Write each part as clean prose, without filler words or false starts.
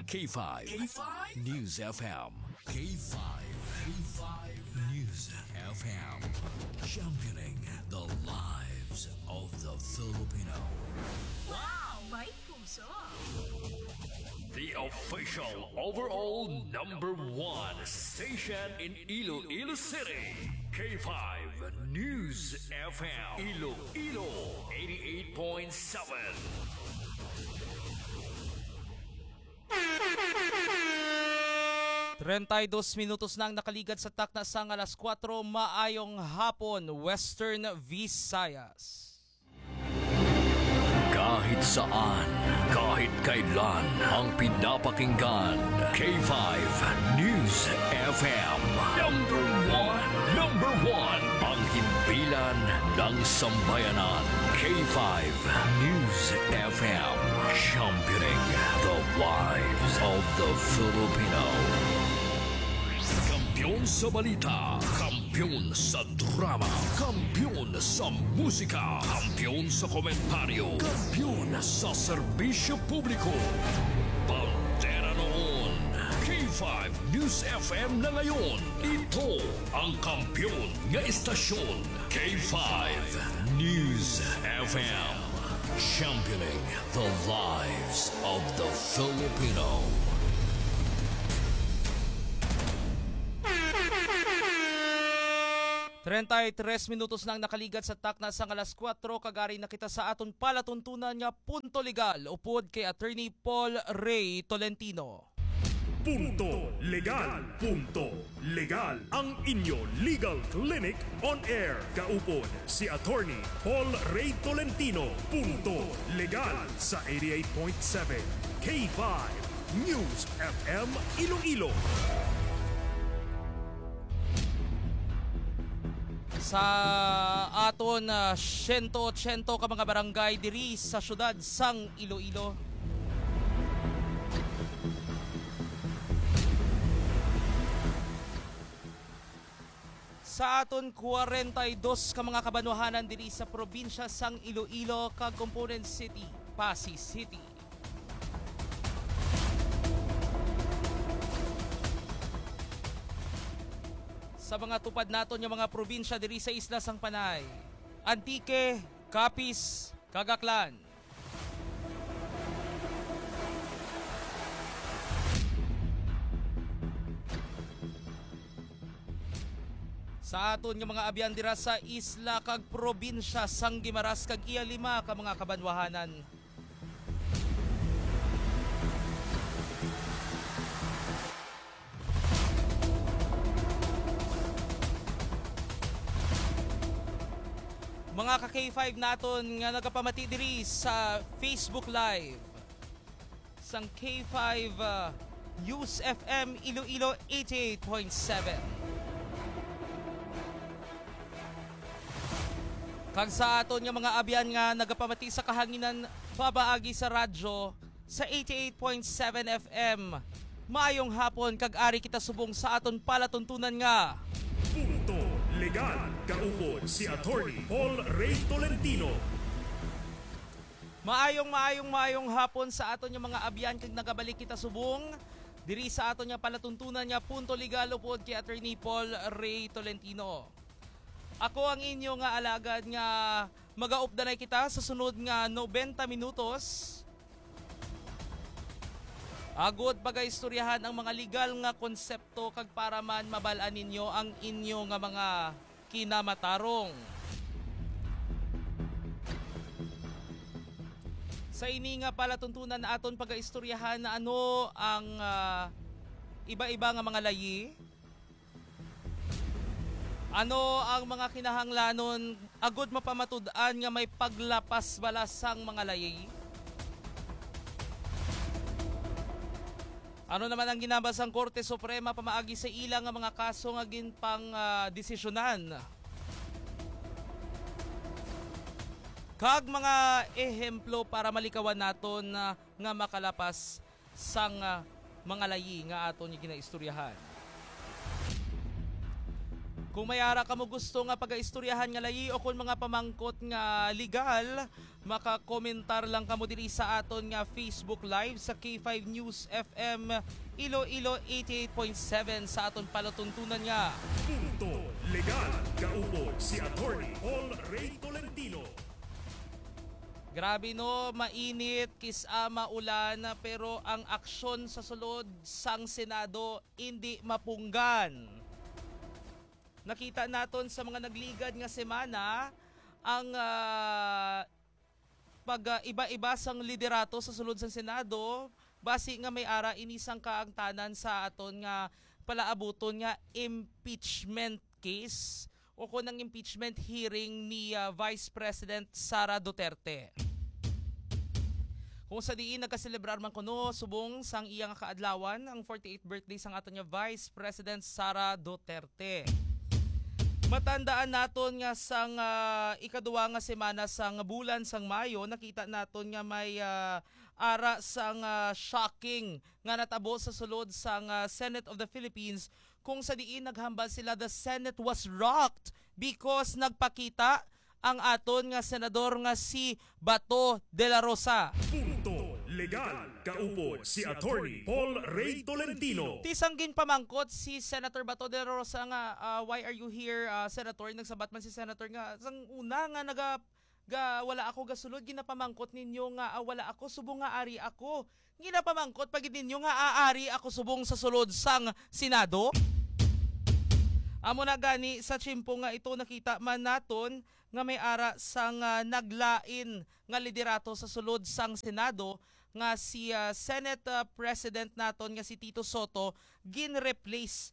K5. News FM. K5. News FM. Championing the lives of the Filipino. Wow! May puso! The official overall #1 station in Iloilo City. K5 News FM. Iloilo 88.7. 32 minutos na ang nakaligad sa takna sang alas 4, maayong hapon, Western Visayas. Kahit saan, kahit kailan, ang pinapakinggan. K5 News FM. Number one, ang himpilan ng sambayanan. K5 News FM. Championing the lives of the Filipino. Kampiyon sa balita, kampiyon sa drama, kampiyon sa musika, kampiyon sa komentaryo, kampiyon sa serbisyo publiko. Pantera noon, K5 News FM na ngayon. Ito ang kampiyon nga istasyon, K5 News FM. Championing the lives of the Filipino. Tres minutos nang nakaligat sa takna sang alas 4, kagari na kita sa aton palatuntunan nga punto legal upod kay Attorney Paul Ray Tolentino. Punto legal ang inyo legal clinic on air. Kaupod si Attorney Paul Ray Tolentino. Punto legal sa 88.7 K5 News FM Iloilo. Sa aton 180 ka mga barangay diri sa syudad sang Iloilo. Sa aton 42 ka mga kabanwahanan diri sa probinsya sang Iloilo kag Component City, Pasig City. Sa mga tupad naton yung mga probinsya diri sa Isla sang Panay, Antique, Capiz, Cagaclan. Sa aton yung mga abyan dira sa isla kag probinsya sang Guimaras kag iya 5 ka mga kabanwahanan. Mga ka-K5 naton nga nagapamati diri sa Facebook Live sang K5 News FM Iloilo 88.7. Kag sa aton nga mga abyan nga nagapamati sa kahanginan pabaagi sa radyo sa 88.7 FM. Maayong hapon kag ari kita subong sa aton palatuntunan nga Punto legal. Kaupod si Attorney Paul Ray Tolentino. Maayong hapon sa aton yung mga abyan kag nagabalik kita subong diri sa aton nga palatuntunan nga punto legal upod kay Attorney Paul Ray Tolentino. Ako ang inyo nga alagad nga magaupdanay kita sa sunod nga 90 minutos. Agod pagaistoryahan ang mga legal nga konsepto kag para man mabalaan ninyo ang inyo nga mga kinamatarong. Sa ini nga palatuntunan na aton pagaistoryahan na ano ang iba-iba nga mga layi. Ano ang mga kinahanglanon agod mapamatud-an nga may paglapas balasang mga layi? Ano naman ang ginabas ang Korte Suprema pamaagi sa ilang nga mga kaso nga ginpang desisyonan? Kag mga ehemplo para malikawan naton nga makalapas sang mga layi nga aton ginaistoryahan. Kung mayara ka mo gusto nga pagaistoryahan nga layi o kung mga pamangkot nga legal, makakomentar lang kamo diri sa aton nga Facebook Live sa K5 News FM Iloilo 88.7 sa aton palatuntunan nga. Punto Legal. Kaupo si Attorney Paul Ray Tolentino. Grabe no, mainit, kisama ulan, pero ang aksyon sa sulod sang Senado hindi mapunggan. Nakita naton sa mga nagligad nga semana ang pag-iba-iba sang liderato sa sulod sang Senado, basi nga may ara inisang kaangtanan sa aton nga palaabuton nga impeachment case o ng impeachment hearing ni Vice President Sara Duterte. Kung sa diin nagkaselebrar man kuno subong sang iyang kaadlawan ang 48th birthday sang aton nga Vice President Sara Duterte. Matandaan naton nga sang ikaduwa nga semana sang bulan sang Mayo, nakita naton nga may ara sang shocking nga natabo sa sulod sang Senate of the Philippines, kung sa diin naghambal sila the Senate was rocked because nagpakita ang aton nga senador nga si Bato de la Rosa. Punto Legal. Kaupo si Attorney Paul Ray Tolentino. Tisanggin pamangkot si Senator Bato de la Rosa nga why are you here, Senator? Nagsabat man si Senator nga sang una nga wala ako gasulod, ginapamangkot ninyo nga wala ako subong nga ari ako. Ginapamangkot pag ninyo nga aari ako subong sa sulod sang Senado. Amo na gani sa tsimpo nga ito nakita man naton nga may ara sang naglain nga liderato sa sulod sang Senado nga si Senate President naton nga si Tito Soto gin-replace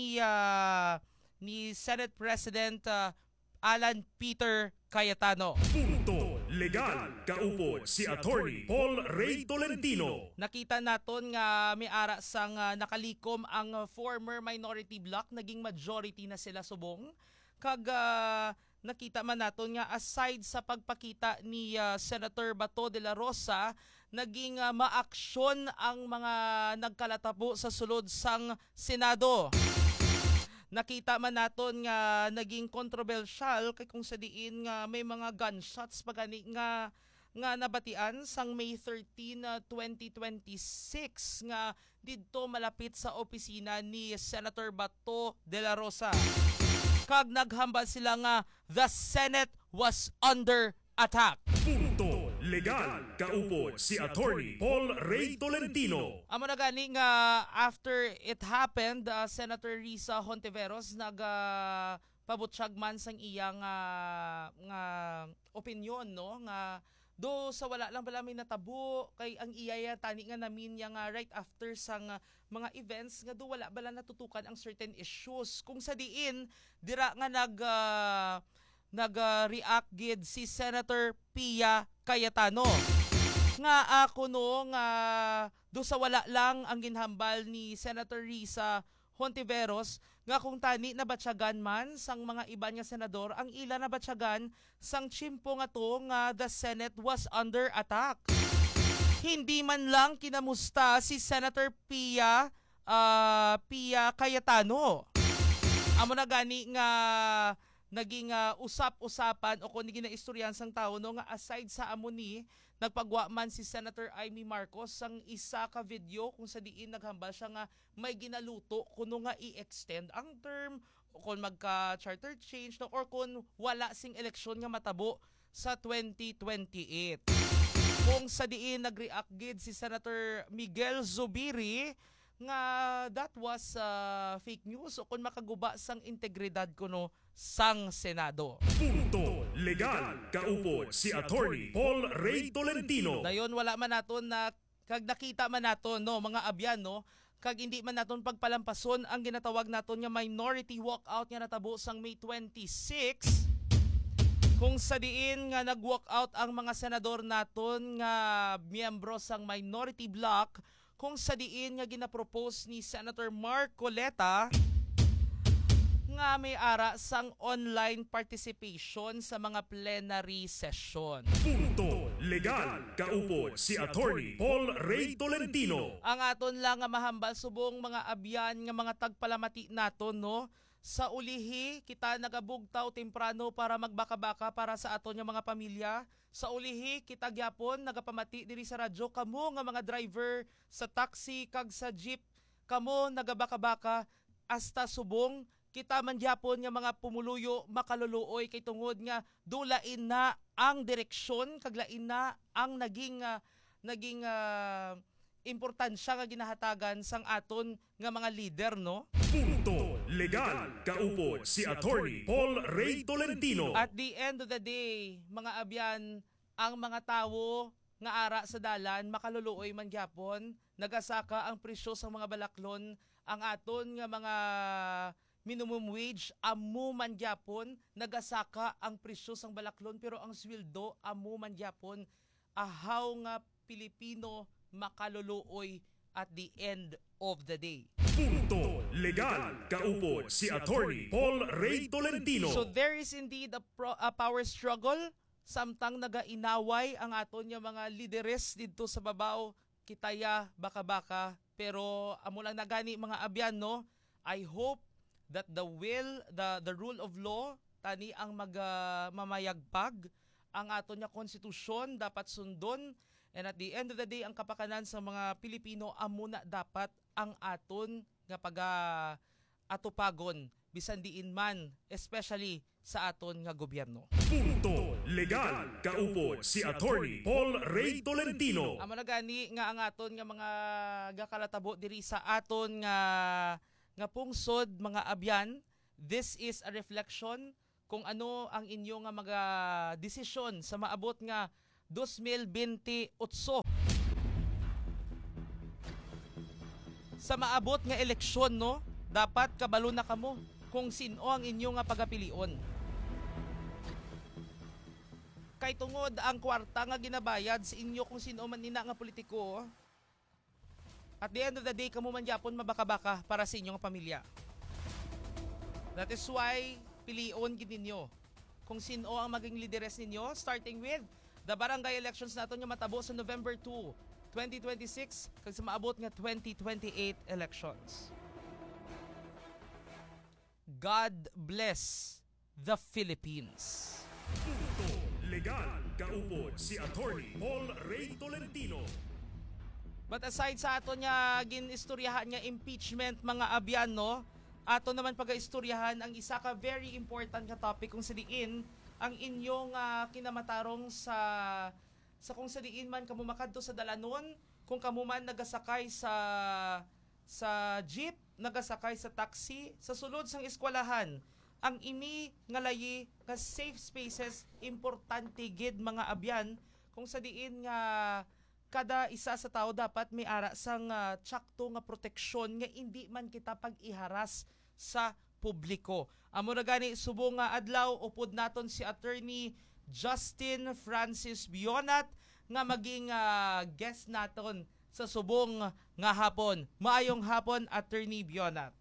ni Senate President Alan Peter Cayetano. Punto Legal. Kaupo si Attorney Paul Ray Tolentino. Nakita naton nga may ara sang nakalikom ang former minority bloc, naging majority na sila subong. Kag nakita man naton nga aside sa pagpakita ni Senator Bato de la Rosa, naging maaksyon ang mga nagkalatabo sa sulod sang Senado. Nakita man naton nga naging controversial kay kung sa diin nga may mga gunshots pagani nga nabatian sang May 13, 2026 nga didto malapit sa opisina ni Senator Bato de la Rosa. Kag naghambal sila nga the Senate was under attack. Punto Legal. Kaupo si Attorney Paul Ray Tolentino. Amo na gani nga after it happened, Senator Risa Hontiveros pabutsyag man sang iyang nga opinion no nga do sa wala lang bala may natabo kay ang iyaya tani nga namin yang right after sang mga events nga do wala bala natutukan ang certain issues, kung sa diin dira nga nag-react gid si Senator Pia Cayetano nga ako no nga do sa wala lang ang ginhambal ni Senator Risa Hontiveros nga kung tani nabatsyagan man sang mga iba nga senador, ang ila nabatsyagan sang tsimpo nga to nga the Senate was under attack. Hindi man lang kinamusta si Senator Pia Cayetano. Amo na gani nga naging usap-usapan o kung ginaistoryan sang tao no nga aside sa amo ni nagpagwa man si Senator Amy Marcos sang isa ka video kung sa diin naghambal siya nga may ginaluto kuno nga i-extend ang term o kung magka-charter change no, or kung wala sing eleksyon nga matabo sa 2028. Kung sa diin nag-react gid si Senator Miguel Zubiri nga that was fake news o kung makaguba sang integridad kuno sang Senado. Punto Legal. Kaupo si Attorney Paul Ray Tolentino. Dayon wala man naton na kag nakita man naton no mga abyan no kag hindi man naton pagpalampason ang ginatawag naton nga minority walkout nga natabo sang May 26, kung sa diin nga nag-walkout ang mga senador naton nga miyembro sang minority bloc, kung sa diin nga ginapropose ni Senator Marcoleta nga may ara sang online participation sa mga plenary session. Punto Legal. Kaupo si Attorney Paul Ray Tolentino. Ang aton lang nga mahambal subong mga abyan nga mga tagpalamati naton no Sa ulihi, kita nagabugtaw temprano para magbaka-baka para sa aton nga mga pamilya. Sa ulihi, kita gyapon nagapamati diri sa radyo kamo nga mga driver sa taxi kag sa jeep, kamo nagabaka-baka hasta subong. Kita man gyapon nga mga pumuluyo makaluluoy kay tungod nga dulain na ang direksyon kag lain na ang naging importansya nga ginahatagan sang aton nga mga leader, no? Punto Legal. Kaupod si Attorney Paul Ray Tolentino. At the end of the day, mga abyan, ang mga tawo nga ara sa dalan makaluluoy man gyapon, nagasaka ang presyo sa mga balaklon, ang aton nga mga minimum wage amo man gyapon, nagasaka ang presyo sang balaklon, pero ang sweldo amo man gyapon. Ahaw nga Pilipino makaluluoy at the end of the day. Punto Legal. Kaupod si Attorney Paul Ray Tolentino. So there is indeed a power struggle. Samtang nagainaway ang aton nga mga lideres dito sa babaw, kitaya baka-baka, pero amo lang nagani mga abyan, no? I hope that the rule of law tani ang mamayagpag, ang aton nga konstitusyon dapat sundon, and at the end of the day ang kapakanan sa mga Pilipino amo na dapat ang aton nga atupagon bisan diin man, especially sa aton nga gobyerno. Punto Legal. Kaupod si Attorney Paul Ray Tolentino. Amo na gani nga ang aton nga mga gakalatabo diri sa aton nga pungsod, mga abyan. This is a reflection kung ano ang inyo nga mga desisyon sa maabot nga 2028. Sa maabot nga eleksyon, no, dapat kabalo na kamo kung sino ang inyo nga pagapilion. Kay tungod ang kwarta nga ginabayad sa inyo kung sino man nina nga politiko, at the end of the day, kamo man gyapon mabaka-baka para sa inyong pamilya. That is why pilion gid ninyo kung sino ang maging lideres ninyo, starting with the barangay elections naton nga matabo sa November 2, 2026 kag sa maabot nga 2028 elections. God bless the Philippines. Punto Legal. Kaupod si Attorney Paul Ray Tolentino. But aside sa ato nga ginistoryahan nga impeachment, mga abyan, no, ato naman pag-istoryahan ang isa ka very important nga topic kung sadiin ang inyong kinamatarong sa kung sadiin man kamo makadto sa dalanon, kung kamo man nagasakay sa jeep, nagasakay sa taxi, sa sulod sang eskwelahan, ang ini nga layi nga safe spaces importante gid, mga abyan, kung sadiin nga kada isa sa tao dapat may ara sang tsakto nga proteksyon nga hindi man kita pag-iharas sa publiko. Amo na gani subong nga adlaw upod naton si Attorney Justin Francis Bionat nga maging guest naton sa subong nga hapon. Maayong hapon, Attorney Bionat.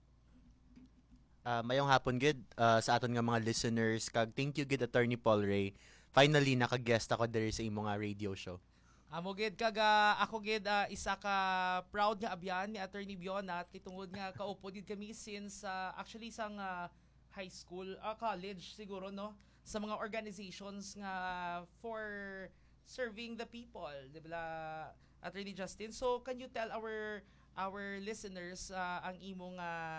Mayong hapon gid sa aton nga mga listeners, kag thank you gid Attorney Paul Ray. Finally naka-guest ako diri sa imong radio show. Amo gid kag ako gid isa ka proud nga abyan ni Attorney Bionat kay tungod nga kaupo gid kami since actually sang high school, college siguro, no, sa mga organizations nga for serving the people, di ba, Attorney Justin? So can you tell our listeners ang imong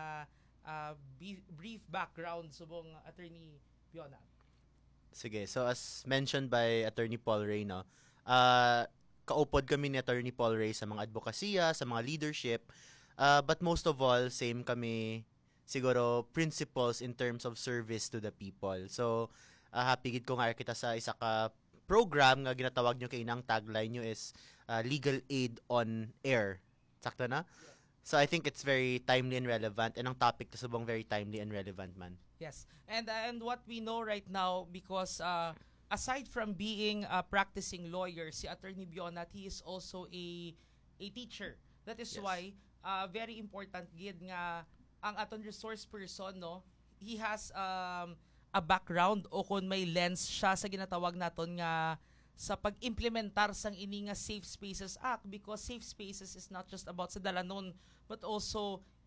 brief background subong Attorney Bionat? Sige, so as mentioned by Attorney Paul Ray, no, kaupod kami ni Attorney Paul Ray sa mga advokasya, sa mga leadership, but most of all, same kami siguro principles in terms of service to the people. So, happy gid ko nga kita sa isa ka program nga ginatawag nyo kay inang tagline nyo is Legal Aid on Air. Sakto na? So, I think it's very timely and relevant, and ang topic to subong very timely and relevant man. Yes. And what we know right now, because aside from being a practicing lawyer, si Attorney Bionat, he is also a teacher. That is Yes. why very important gid nga ang aton resource person, no, he has a background o kung may lens siya sa ginatawag naton nga sa pag-implementar sang ini nga Safe Spaces Act, because safe spaces is not just about sa dalanon but also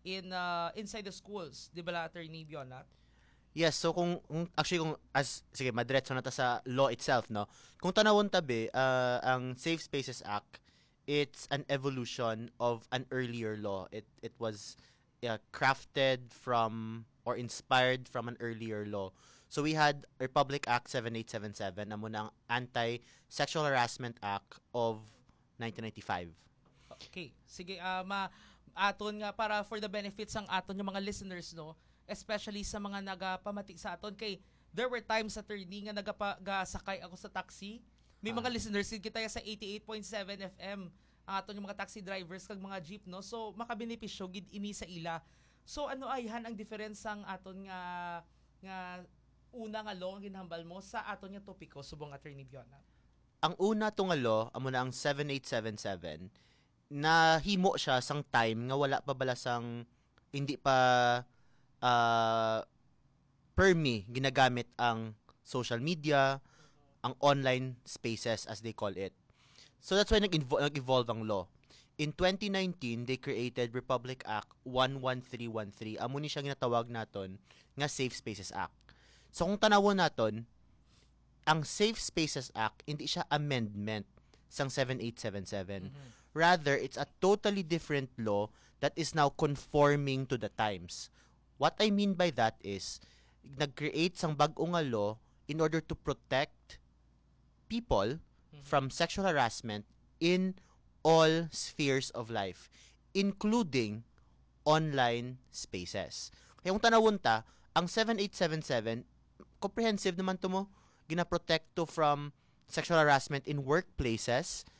inside the schools, di ba, Attorney Bionat? Yes, so sige, madiretso na ta sa law itself, no? Kung tanawon tabi, ang Safe Spaces Act, it's an evolution of an earlier law. It was crafted from or inspired from an earlier law. So we had Republic Act 7877, amo na ang Anti-Sexual Harassment Act of 1995. Okay, sige, aton nga para for the benefits ng aton yung mga listeners, no, especially sa mga nagapamati sa aton kay there were times, attorney, nga nagagasakay ako sa taxi. May mga listeners din kita sa 88.7 FM ang aton yung mga taxi drivers kag mga jeep, no, so makabenepisyo gid ini sa ila. So ano ayhan ang difference sang aton nga una nga law ang ginhambal mo sa aton nga topiko subong Attorney Biona? Ang una tong nga law amo na ang 7877, na himo siya sang time nga wala pa bala sang hindi pa permi ginagamit ang social media, ang online spaces as they call it. So that's why nag-evolve ang law. In 2019, they created Republic Act 11313. Amo ni siya ginatawag naton nga Safe Spaces Act. So kung tanawon naton, ang Safe Spaces Act hindi siya amendment sang 7877. Rather, it's a totally different law that is now conforming to the times. What I mean by that is, nag-create sang bag-o nga law in order to protect people from sexual harassment in all spheres of life, including online spaces. Kaya kung tanawon ta, ang 7877, comprehensive naman to mo, gina-protect to from sexual harassment in workplaces,